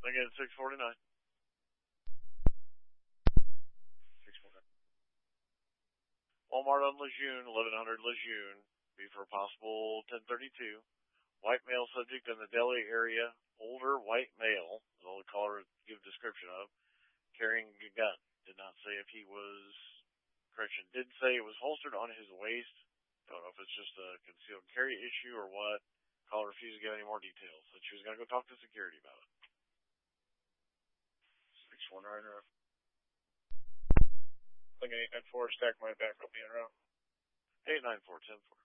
Again, 649. 649. Walmart on Lejeune, 1100 Lejeune. Be for a possible 1032. White male subject in the Delhi area. Older white male, is all the caller give a description of, carrying a gun. Did not say if he was, correction, did say it was holstered on his waist. Don't know if it's just a concealed carry issue or what. Caller refused to give any more details. Said she was going to go talk to security about it. 619. Like 894, stack my back, I'll be en route. 894, 10-4.